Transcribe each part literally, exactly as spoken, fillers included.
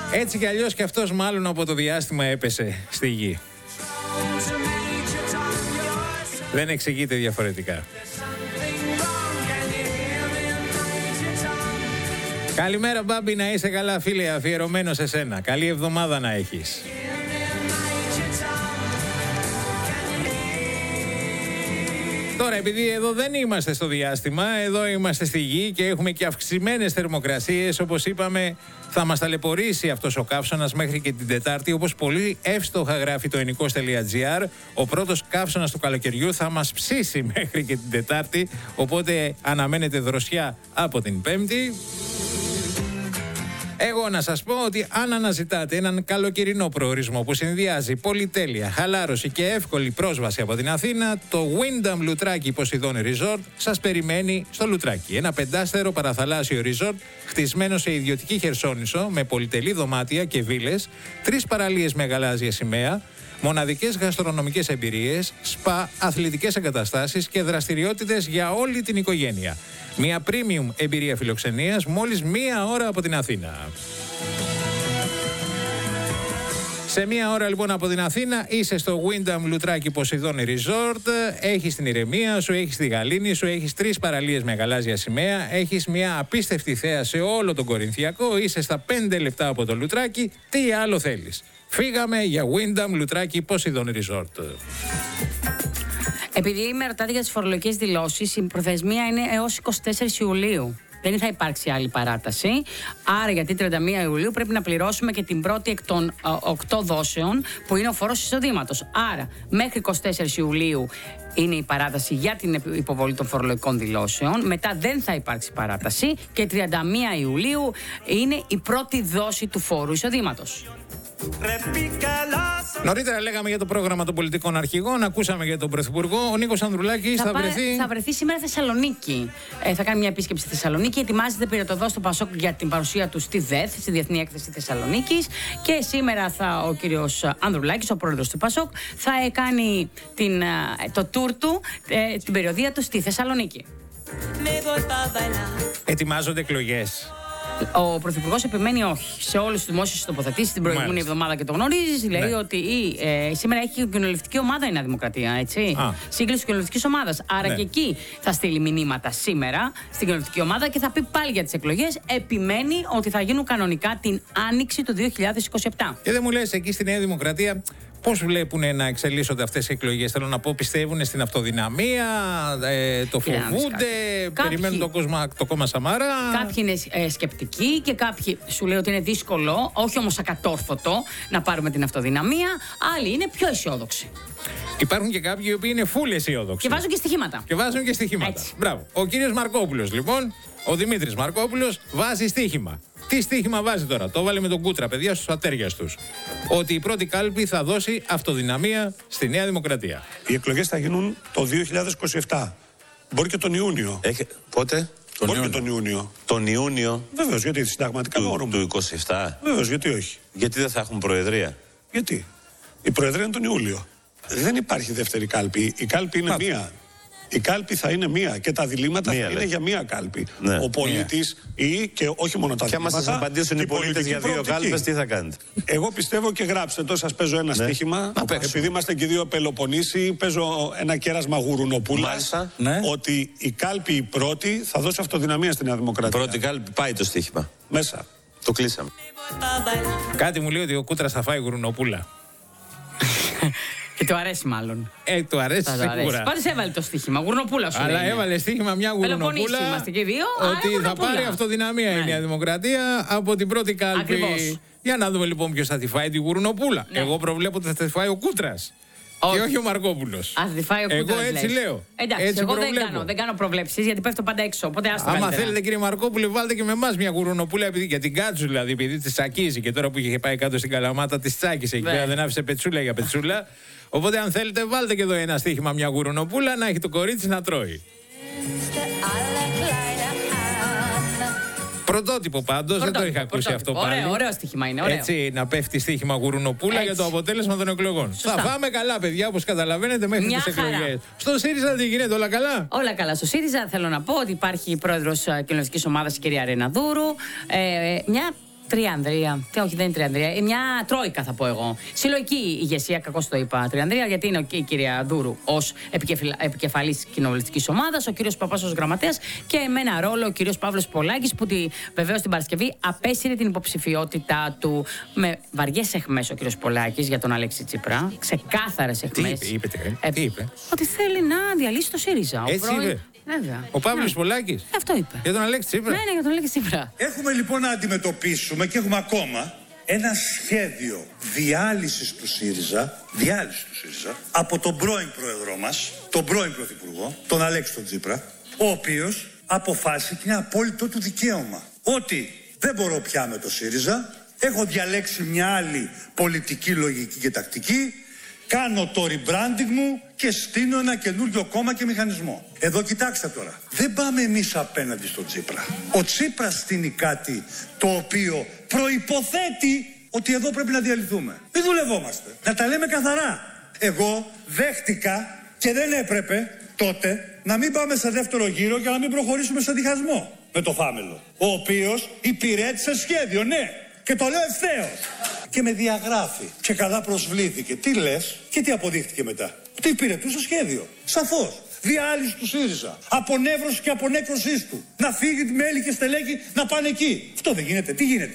Έτσι κι αλλιώς και αυτός μάλλον από το διάστημα έπεσε στη γη. Δεν εξηγείται διαφορετικά. Καλημέρα Μπάμπη, να είσαι καλά φίλε, αφιερωμένο σε σένα. Καλή εβδομάδα να έχεις. Τώρα, επειδή εδώ δεν είμαστε στο διάστημα, εδώ είμαστε στη γη και έχουμε και αυξημένες θερμοκρασίες, όπως είπαμε, θα μας ταλαιπωρήσει αυτός ο καύσωνας μέχρι και την Τετάρτη, όπως πολύ εύστοχα γράφει το ενικός τελεία τζι άρ. Ο πρώτος καύσωνας του καλοκαιριού θα μας ψήσει μέχρι και την Τετάρτη, οπότε αναμένεται δροσιά από την Πέμπτη. Εγώ να σας πω ότι αν αναζητάτε έναν καλοκαιρινό προορισμό που συνδυάζει πολυτέλεια, χαλάρωση και εύκολη πρόσβαση από την Αθήνα, το Wyndham Λουτράκι Ποσειδώνη Resort σας περιμένει στο Λουτράκι. Ένα πεντάστερο παραθαλάσσιο resort χτισμένο σε ιδιωτική χερσόνησο με πολυτελή δωμάτια και βίλες, τρεις παραλίες με γαλάζια σημαία, μοναδικές γαστρονομικές εμπειρίες, σπα, αθλητικές εγκαταστάσεις και δραστηριότητες για όλη την οικογένεια. Μια premium εμπειρία φιλοξενίας μόλις μία ώρα από την Αθήνα. Σε μία ώρα λοιπόν από την Αθήνα είσαι στο Wyndham Λουτράκι Ποσειδώνη Resort. Έχεις την ηρεμία σου, έχεις τη γαλήνη σου, έχεις τρεις παραλίες με γαλάζια σημαία, έχεις μια απίστευτη θέα σε όλο τον Κορινθιακό, είσαι στα πέντε λεπτά από το Λουτράκι. Τι άλλο θέλεις? Φύγαμε για Wyndham Λουτράκι Ποσειδώνη Resort. Επειδή με ρωτάτε για τις φορολογικές δηλώσεις, η προθεσμία είναι έως εικοστή τέταρτη Ιουλίου. Δεν θα υπάρξει άλλη παράταση. Άρα, για την τριάντα μία Ιουλίου πρέπει να πληρώσουμε και την πρώτη εκ των οκτώ δόσεων, που είναι ο φόρος εισοδήματος. Άρα, μέχρι εικοστή τέταρτη Ιουλίου είναι η παράταση για την υποβολή των φορολογικών δηλώσεων. Μετά δεν θα υπάρξει παράταση. Και τριάντα μία Ιουλίου είναι η πρώτη δόση του φόρου εισοδήματος. Νωρίτερα λέγαμε για το πρόγραμμα των πολιτικών αρχηγών, ακούσαμε για τον Πρωθυπουργό. Ο Νίκος Ανδρουλάκης θα, θα, βρεθεί... θα βρεθεί σήμερα Θεσσαλονίκη. Ε, θα κάνει μια επίσκεψη στη Θεσσαλονίκη. Ετοιμάζεται πυρετοδό στο Πασόκ για την παρουσία του στη ΔΕΘ, στη Διεθνή Έκθεση Θεσσαλονίκης. Και σήμερα θα, ο κύριος Ανδρουλάκης, ο πρόεδρος του Πασόκ, θα κάνει την, το τουρ του, ε, την περιοδία του στη Θεσσαλονίκη. Ετοιμάζονται εκλογές. Ο Πρωθυπουργός επιμένει όχι. Σε όλες τις δημόσιες τοποθετήσεις την προηγούμενη Μάλιστα. εβδομάδα και το γνωρίζεις, λέει ναι. ότι ε, σήμερα έχει κοινοβουλευτική ομάδα η Νέα Δημοκρατία. Έτσι. Σύγκληση κοινοβουλευτικής ομάδας. Άρα ναι. και εκεί θα στείλει μηνύματα σήμερα στην κοινοβουλευτική ομάδα και θα πει πάλι για τις εκλογές. Επιμένει ότι θα γίνουν κανονικά την άνοιξη του δύο χιλιάδες είκοσι επτά. Και δεν μου λες εκεί στη Νέα Δημοκρατία. Πώς βλέπουν να εξελίσσονται αυτές οι εκλογές? Θέλω να πω, πιστεύουν στην αυτοδυναμία, ε, το φοβούνται, περιμένουν το, κόμμα, το κόμμα Σαμάρα. Κάποιοι είναι ε, σκεπτικοί και κάποιοι σου λέει ότι είναι δύσκολο, όχι όμως ακατόρθωτο, να πάρουμε την αυτοδυναμία. Άλλοι είναι πιο αισιόδοξοι. Υπάρχουν και κάποιοι οι οποίοι είναι φουλ αισιόδοξοι. Και βάζουν και στοιχήματα. Και βάζουν και στοιχήματα. Έτσι. Μπράβο. Ο κύριος Μαρκόπουλος, λοιπόν, ο Δημήτρης Μαρκόπουλος, βάζει στοίχημα. Τι στοίχημα βάζει τώρα? Το βάλε με τον Κούτρα, παιδιά, στους ατέρια τους. Ότι η πρώτη κάλπη θα δώσει αυτοδυναμία στη Νέα Δημοκρατία. Οι εκλογές θα γίνουν το δύο χιλιάδες είκοσι επτά. Μπορεί και τον Ιούνιο. Έχε... Πότε? Τον Μπορεί Ιούνιο. και τον Ιούνιο. Τον Ιούνιο. Βεβαίως, γιατί συνταγματικά μπορούμε. Του είκοσι επτά. Βεβαίως, γιατί όχι. Γιατί δεν θα έχουν προεδρία? Γιατί? Η προεδρία είναι τον Ιούλιο. Δεν υπάρχει δεύτερη κάλπη. Η κάλπη είναι Πάτε. μία. Η κάλπη θα είναι μία και τα διλήμματα μία, θα λέει. είναι για μία κάλπη. Ναι. Ο πολίτης ή και όχι μόνο τα διλήμματα. Και άμα σας απαντήσουν οι πολίτες για δύο κάλπες, τι θα κάνετε? Εγώ πιστεύω και γράψτε το, σας παίζω ένα ναι. στοίχημα. Επειδή είμαστε και δύο Πελοποννήσοι, παίζω ένα κέρασμα Γουρουνοπούλας. Ναι. Ότι η κάλπη η πρώτη θα δώσει αυτοδυναμία στη Νέα Δημοκρατία. Πρώτη κάλπη πάει το στοίχημα. Μέσα. Το κλείσαμε. Κάτι μου λέει ότι ο Κούτρας θα φάει Γουρουνοπούλα. Και του αρέσει μάλλον. Ε, του αρέσει θα σίγουρα. Πάντως έβαλε το στοίχημα, Γουρνοπούλα σου. Αλλά λέει, έβαλε στοίχημα μια Γουρνοπούλα. Είμαστε και δύο. Ότι θα πάρει αυτοδυναμία ναι. η Νέα Δημοκρατία από την πρώτη κάλπη. Ακριβώς. Για να δούμε λοιπόν ποιος θα τη φάει τη Γουρνοπούλα. Ναι. Εγώ προβλέπω ότι θα τη φάει ο Κούτρας. Όχι. Και όχι ο Μαρκόπουλος. Α, τη φάει ο Κούτρας. Εγώ έτσι λες. λέω. Εντάξει, έτσι εγώ προβλέπω. δεν κάνω, δεν κάνω προβλέψεις γιατί πέφτω πάντα έξω. Οπότε άστο. Άμα θέλετε κύριε Μαρκόπουλε, βάλτε και με εμάς μια Γουρνοπούλα επειδή, για την Κάτσου δηλαδή, επειδή τη τσακίζει και τώρα που είχε πάει κάτω στην Καλαμάτα τη τσάκισε εκεί πέρα, δεν άφησε πετσούλα για πετσούλα. Οπότε αν θέλετε βάλτε και εδώ ένα στοίχημα μια Γουρνοπούλα να έχει το κορίτσι να τρώει. Πρωτότυπο πάντως, δεν το είχα ακούσει αυτό πάλι. Ωραίο, ωραίο στοίχημα είναι. Ωραίο. Έτσι, να πέφτει στοίχημα Γουρνοπούλα έτσι. Για το αποτέλεσμα των εκλογών. Σωστά. Θα πάμε καλά, παιδιά, όπως καταλαβαίνετε, μέχρι τις εκλογές. Στο ΣΥΡΙΖΑ τι γίνεται, όλα καλά? Όλα καλά. Στο ΣΥΡΙΖΑ θέλω να πω ότι υπάρχει η πρόεδρος κοινοβουλευτικής ομάδας, η κυρία Ρεναδούρου. Ε, μια Τριανδρία. Τι, όχι, δεν είναι Τριανδρία. Μια τρόικα θα πω εγώ. Συλλογική ηγεσία, κακώς το είπα Τριανδρία, γιατί είναι η κυρία Δούρου ως επικεφαλής κοινοβουλευτικής ομάδας, ο κύριος Παπάς ως γραμματέας και με ένα ρόλο ο κύριος Παύλος Πολάκης, που τη, βεβαίως την Παρασκευή απέσυρε την υποψηφιότητά του με βαριές αιχμές ο κύριος Πολάκης για τον Αλέξη Τσίπρα. Ξεκάθαρες αιχμές. Τι είπε, είπε, ε, τι είπε. Ότι θέλει να διαλύσει το ΣΥΡΙΖΑ. Έτσι πρώην... είπε. Βέβαια. Ο Παύλος ναι. Πολάκης. Αυτό είπε. Για τον Αλέξη Τσίπρα. Ναι, ναι, για τον Αλέξη Τσίπρα. Έχουμε λοιπόν να αντιμετωπίσουμε και έχουμε ακόμα ένα σχέδιο διάλυσης του ΣΥΡΙΖΑ, διάλυσης του ΣΥΡΙΖΑ από τον πρώην πρόεδρό μας, τον πρώην πρωθυπουργό, τον Αλέξη τον Τσίπρα, ο οποίος αποφάσισε και είναι απόλυτο του δικαίωμα ότι δεν μπορώ πια με το ΣΥΡΙΖΑ, έχω διαλέξει μια άλλη πολιτική λογική και τακτική, κάνω το rebranding μου και στείνω ένα καινούριο κόμμα και μηχανισμό. Εδώ κοιτάξτε τώρα. Δεν πάμε εμείς απέναντι στον Τσίπρα. Ο Τσίπρας στείνει κάτι το οποίο προϋποθέτει ότι εδώ πρέπει να διαλυθούμε. Μην δουλευόμαστε. Να τα λέμε καθαρά. Εγώ δέχτηκα και δεν έπρεπε τότε να μην πάμε σε δεύτερο γύρο για να μην προχωρήσουμε σε διχασμό με το Φάμελο. Ο οποίος υπηρέτησε σχέδιο, ναι. Και το λέω ευθέως. Και με διαγράφει. Και καλά προσβλήθηκε. Τι λες και τι αποδείχτηκε μετά. Τι υπηρετούσε σχέδιο. Σαφώς. Διάλυση του ΣΥΡΙΖΑ. Απονεύρωση και απονέκρωσής του. Να φύγει τη μέλη και στελέχη να πάνε εκεί. Αυτό δεν γίνεται. Τι γίνεται.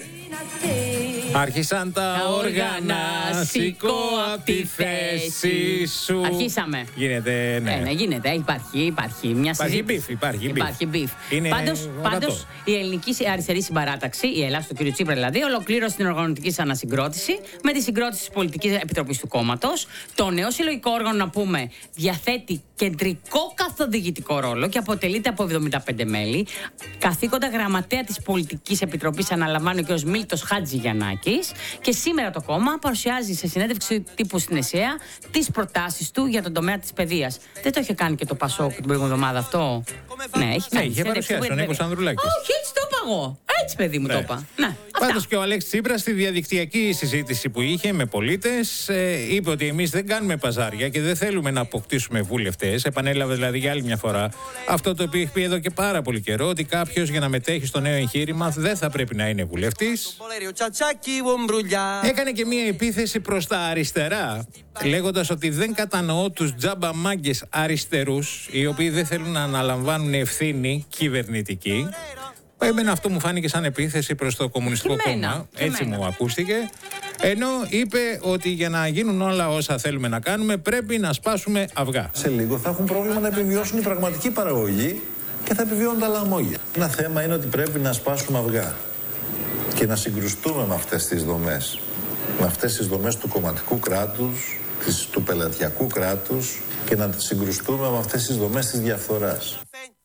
Άρχισαν τα όργανα, σηκώ απ' τη θέση σου. Αρχίσαμε. Γίνεται, ναι. Ε, ναι, γίνεται. Υπάρχει, υπάρχει μια συζήτηση. Υπάρχει μπιφ, υπάρχει μπιφ. Υπάρχει μπιφ. Είναι πάντως, πάντως, η ελληνική αριστερή συμπαράταξη, η Ελλάδα του κ. Τσίπρα δηλαδή, ολοκλήρωσε την οργανωτική ανασυγκρότηση με τη συγκρότηση της Πολιτικής Επιτροπής του κόμματος. Το νέο συλλογικό όργανο, να πούμε, διαθέτει κεντρικό καθοδηγητικό ρόλο και αποτελείται από εβδομήντα πέντε μέλη. Καθήκοντα γραμματέα της Πολιτικής Επιτροπής αναλαμβάνει ο κ. Μίλτος Χατζηγιαννάκης και σήμερα το κόμμα παρουσιάζει σε συνέντευξη τύπου στην ΕΣΕΑ τις προτάσεις του για τον τομέα της παιδείας. Δεν το είχε κάνει και το Πασόκ την προηγούμενη εβδομάδα αυτό? Ναι, έχει κάνει. Ναι, είχε παρουσιάσει τον Νίκο Ανδρουλάκη. Όχι, έτσι το είπα εγώ. Έτσι, παιδί μου, ναι. Το είπα. Ναι, πάντως και ο Αλέξης Τσίπρας στη διαδικτυακή συζήτηση που είχε με πολίτες ε, είπε ότι εμείς δεν κάνουμε παζάρια και δεν θέλουμε να αποκτήσουμε βουλευτές. Επανέλαβε δηλαδή για άλλη μια φορά αυτό το οποίο έχει πει εδώ και πάρα πολύ καιρό, ότι κάποιος για να μετέχει στο νέο εγχείρημα δεν θα πρέπει να είναι βουλευτής. Έκανε και μια επίθεση προς τα αριστερά, λέγοντας ότι δεν κατανοώ τους τζάμπα μάγκες αριστερούς, οι οποίοι δεν θέλουν να αναλαμβάνουν ευθύνη κυβερνητική. Εμένα αυτό μου φάνηκε σαν επίθεση προς το Κομμουνιστικό Κόμμα. Έτσι μου ακούστηκε. Ενώ είπε ότι για να γίνουν όλα όσα θέλουμε να κάνουμε πρέπει να σπάσουμε αυγά. Σε λίγο θα έχουν πρόβλημα να επιβιώσουν η πραγματική παραγωγή και θα επιβιώνουν τα λαμόγια. Ένα θέμα είναι ότι πρέπει να σπάσουμε αυγά και να συγκρουστούμε με αυτές τις δομές. Με αυτές τις δομές του κομματικού κράτους, του πελατειακού κράτους και να συγκρουστούμε με αυτές τις δομές της διαφθοράς.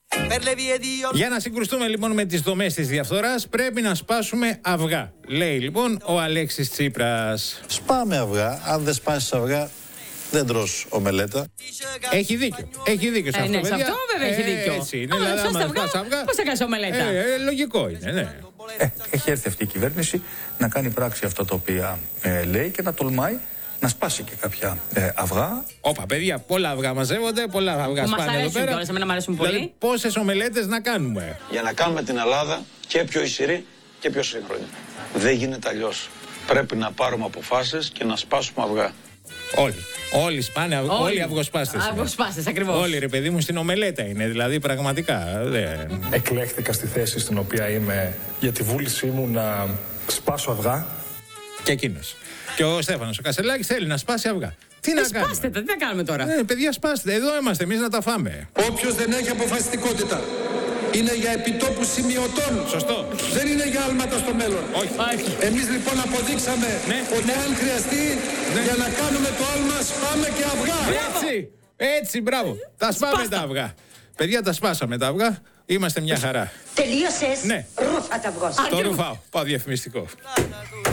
Για να συγκρουστούμε λοιπόν με τις δομές της διαφθοράς πρέπει να σπάσουμε αυγά, λέει λοιπόν ο Αλέξης Τσίπρας. Σπάμε αυγά, αν δεν σπάσεις αυγά δεν τρως ομελέτα. Έχει δίκιο, έχει δίκιο σε ε, αυτό, ναι, παιδιά. Σε αυτό βέβαια έχει δίκιο. Ε, έτσι είναι, δηλαδή άμα σπάς αυγά, πώς θα κάνεις ομελέτα. Ε, ε, λογικό είναι, ναι. Ε, έχει έρθει αυτή η κυβέρνηση να κάνει πράξη αυτά τα οποία ε, λέει και να τολμάει να σπάσει και κάποια ε, αυγά. Όπα, παιδιά, πολλά αυγά μαζεύονται, πολλά αυγά σπάνε εδώ πέρα. Μας αρέσουν, αρέσουν πολύ. Δηλαδή, πόσες ομελέτες να κάνουμε. Για να κάνουμε την Ελλάδα και πιο ισχυρή και πιο σύγχρονη. Δεν γίνεται αλλιώς. Πρέπει να πάρουμε αποφάσεις και να σπάσουμε αυγά. Όλοι. Όλοι σπάνε, όλοι, όλοι αυγοσπάστες. Αυγοσπάστες, ακριβώς. Όλοι, ρε παιδί μου, στην ομελέτα είναι. Δηλαδή, πραγματικά. Δεν... Εκλέχθηκα στη θέση στην οποία είμαι για τη βούλησή μου να σπάσω αυγά. Και εκείνος. Και ο Στέφανος ο Κασελάκης θέλει να σπάσει αυγά. Τι ε, να σπάστε κάνουμε. τα, τι να κάνουμε τώρα. Ε, παιδιά, σπάστε. Εδώ είμαστε εμείς να τα φάμε. Όποιος δεν έχει αποφασιστικότητα είναι για επιτόπου σημειωτών. Σωστό. Δεν είναι για άλματα στο μέλλον. Όχι. Εμείς λοιπόν αποδείξαμε ναι, ότι ναι. αν χρειαστεί ναι. για να κάνουμε το άλμα σπάμε και αυγά. Έτσι, έτσι, μπράβο. Τα σπάμε τα αυγά. Παιδιά, τα σπάσαμε τα αυγά. Είμαστε μια χαρά. Τελείωσες. Ναι. Ρούφα τα αυγός. Το ρουφάω. Πάω διαφημιστικό.